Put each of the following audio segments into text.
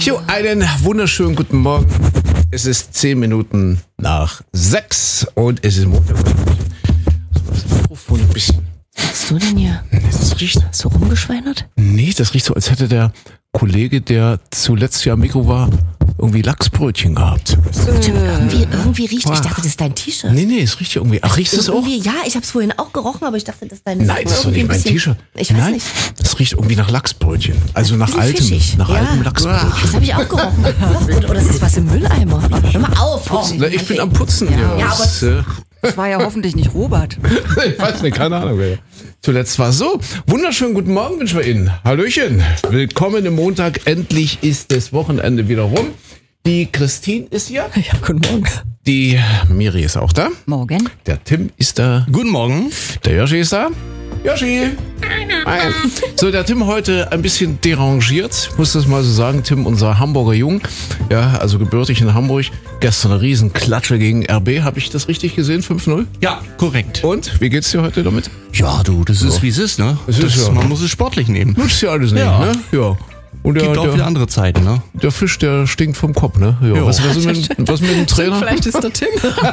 Jo, einen wunderschönen guten Morgen. Es ist 10 Minuten nach 6 und es ist Montag. Das Mikrofon ein bisschen. Was machst du denn hier? Das riecht So rumgeschweinert? Nee, das riecht so, als hätte der Kollege, der zuletzt ja am Mikro war, irgendwie Lachsbrötchen gehabt. Irgendwie riecht, ich dachte, das ist dein T-Shirt. Nee, es riecht ja irgendwie. Ach, riecht es auch? Irgendwie, ja, ich habe es vorhin auch gerochen, aber ich dachte, das ist dein Nein, das ist doch nicht mein T-Shirt. Ich weiß Nein, nicht. das riecht irgendwie nach Lachsbrötchen. Also nach altem Fischig. altem Lachsbrötchen. Das habe ich auch gerochen. Oder das ist was im Mülleimer. Hör mal auf. Na, ich bin am Putzen. Ja, aber Das war ja hoffentlich nicht Robert. Ich weiß nicht, keine Ahnung wer. Zuletzt war es so. Wunderschönen guten Morgen wünschen wir Ihnen. Hallöchen. Willkommen im Montag. Endlich ist das Wochenende wieder rum. Die Christine ist hier. Ja, guten Morgen. Die Miri ist auch da. Morgen. Der Tim ist da. Guten Morgen. Der Yoshi ist da. Yoshi. Hi. So, der Tim heute ein bisschen derangiert, muss das mal so sagen. Tim, unser Hamburger Jung, ja, also gebürtig in Hamburg. Gestern eine Riesenklatsche gegen RB, habe ich das richtig gesehen? 5-0? Ja, korrekt. Und, wie geht's dir heute damit? Ja, du, das ist wie es ist, ne? Es ist ja. Man muss es sportlich nehmen. Nutzt ja alles nicht, Ja. ne? Ja. Und Gibt auch wieder andere Zeiten, ne? der Fisch, der stinkt vom Kopf, ne? Ja. Jo. Was mit dem Trainer? Vielleicht ist der Tim.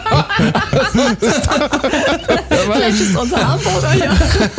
Vielleicht ist unser Hamburger, ja.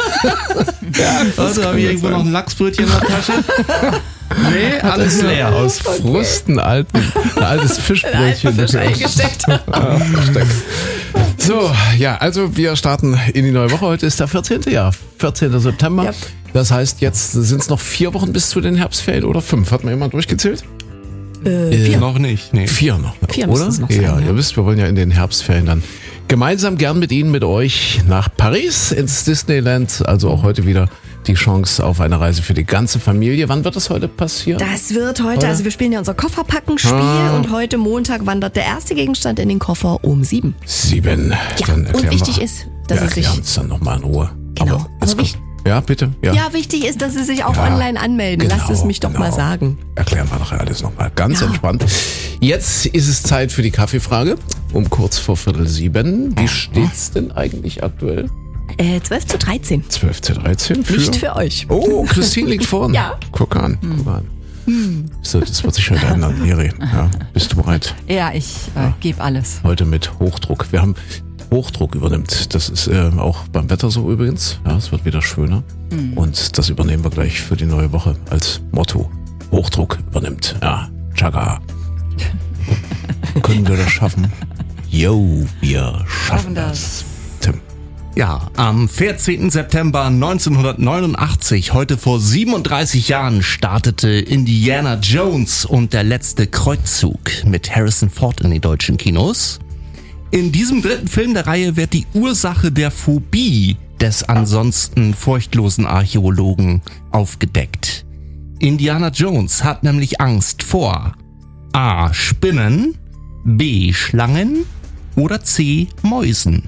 Also, habe ich irgendwo noch ein Lachsbrötchen in der Tasche? Nee, alles leer. Aus Frust ein altes Fischbrötchen. Fisch eingesteckt. Versteckt. So, ja, also wir starten in die neue Woche. Heute ist der 14. 14. September. Ja. Das heißt, jetzt sind es noch 4 Wochen bis zu den Herbstferien oder 5. Hat mal jemand durchgezählt? 4. Noch nicht, nee. 4 noch. 4 oder? müssen es noch sein, Ja, ja. ihr wisst, wir wollen ja in den Herbstferien dann gemeinsam gern mit Ihnen, mit euch nach Paris ins Disneyland. Also auch heute wieder die Chance auf eine Reise für die ganze Familie. Wann wird das heute passieren? Das wird heute, also wir spielen ja unser Kofferpackenspiel und heute Montag wandert der erste Gegenstand in den Koffer um 7. 7. Ja, Dann und erklären wichtig wir, ist, dass wir es sich... erklären uns dann nochmal in Ruhe. Genau, Aber aber es kommt- ja, bitte. Ja. Ja, wichtig ist, dass Sie sich auch Ja, online anmelden. Lasst es mich doch mal sagen. Erklären wir nachher alles nochmal. Ganz entspannt. Jetzt ist es Zeit für die Kaffeefrage. Um kurz vor 6:45. Wie steht's denn eigentlich aktuell? 12:13. 12:13 für... Nicht für euch. Oh, Christine liegt vorne. Ja. Guck an. So, das wird sich heute ändern. Miri, ja, bist du bereit? Ja, ich gebe alles. Heute mit Hochdruck. Wir haben Hochdruck übernimmt. Das ist auch beim Wetter so übrigens. Ja, es wird wieder schöner. Und das übernehmen wir gleich für die neue Woche als Motto. Hochdruck übernimmt. Ja, Chaga. Können wir das schaffen? Yo, wir schaffen das. Tim. Ja, am 14. September 1989, heute vor 37 Jahren, startete Indiana Jones und der letzte Kreuzzug mit Harrison Ford in die deutschen Kinos. In diesem 3. Film der Reihe wird die Ursache der Phobie des ansonsten furchtlosen Archäologen aufgedeckt. Indiana Jones hat nämlich Angst vor A. Spinnen, B. Schlangen oder C. Mäusen.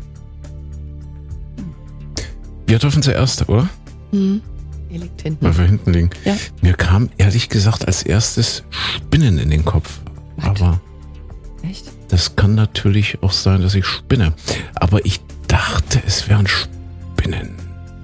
Wir dürfen zuerst, oder? Ihr liegt hinten. Weil wir hinten liegen. Ja. Mir kam ehrlich gesagt als erstes Spinnen in den Kopf. Aber Echt? das kann natürlich auch sein, dass ich spinne. Aber ich dachte, es wären Spinnen.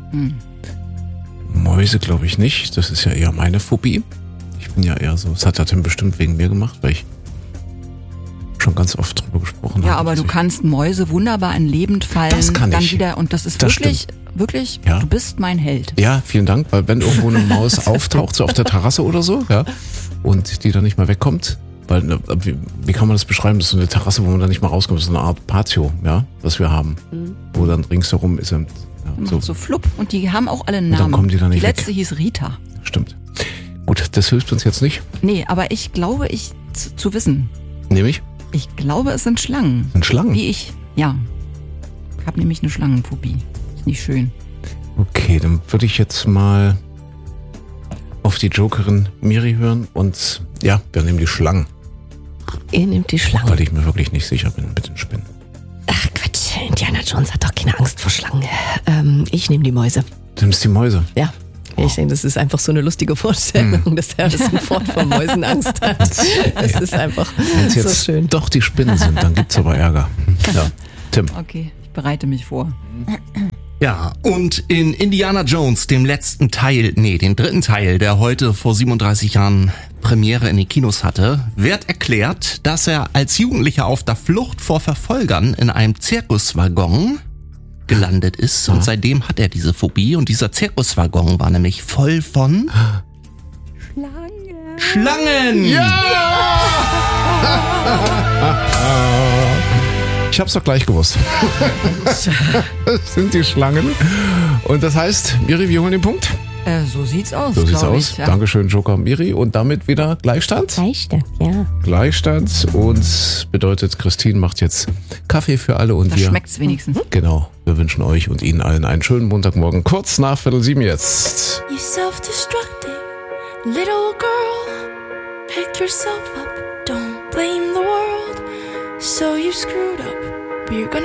Mäuse glaube ich nicht. Das ist ja eher meine Phobie. Ich bin ja eher so, das hat der Tim bestimmt wegen mir gemacht, weil ich schon ganz oft drüber gesprochen habe. Ja, aber du kannst Mäuse wunderbar in lebend fallen. Das kann dann ich. wieder und das ist Das wirklich, Ja. du bist mein Held. Ja, vielen Dank, weil wenn irgendwo eine Maus auftaucht, so auf der Terrasse oder so, ja, und die dann nicht mehr wegkommt, weil, wie kann man das beschreiben? Das ist so eine Terrasse, wo man dann nicht mehr rauskommt, das ist so eine Art Patio, ja, was wir haben, wo dann ringsherum ist, So flupp und die haben auch alle einen dann Namen. kommen die da nicht die weg. letzte hieß Rita. Stimmt. Gut, das hilft uns jetzt nicht, Nee, aber ich glaube, zu wissen. nämlich Ich glaube, es sind Schlangen. sind Schlangen. Wie ich. Ja. Ich habe nämlich eine Schlangenphobie. Ist nicht schön. Okay, dann würde ich jetzt mal auf die Jokerin Miri hören und ja, wir nehmen die Schlangen, Ihr nehmt die Schlange. weil ich mir wirklich nicht sicher bin mit den Spinnen. Ach Quatsch, Indiana Jones hat doch keine Angst vor Schlangen. Ich nehme die Mäuse. Du nimmst die Mäuse. Ja. Ich denke, das ist einfach so eine lustige Vorstellung, dass Harrison Ford vor Mäusen Angst hat. Das ist einfach Wenn es so jetzt schön. doch die Spinnen sind, dann gibt's aber Ärger. Ja, Tim. Okay, ich bereite mich vor. Ja, und in Indiana Jones, dem 3. Teil, der heute vor 37 Jahren Premiere in den Kinos hatte, wird erklärt, dass er als Jugendlicher auf der Flucht vor Verfolgern in einem Zirkuswaggon gelandet ist. Und seitdem hat er diese Phobie. Und dieser Zirkuswaggon war nämlich voll von Schlangen! Ja! Ich hab's doch gleich gewusst. Das sind die Schlangen. Und das heißt, Miri, wir holen den Punkt. So sieht's aus. So sieht's aus. Ich, ja. Dankeschön, Joker Miri. Und damit wieder Gleichstand. Leichter, ja. Gleichstand. Und bedeutet, Christine macht jetzt Kaffee für alle. Und Das wir, schmeckt's wenigstens. genau, wir wünschen euch und Ihnen allen einen schönen Montagmorgen. Kurz nach 6:45 jetzt. You self-destructing little girl. Pick yourself up, don't blame the world. So you screwed up, but you're gonna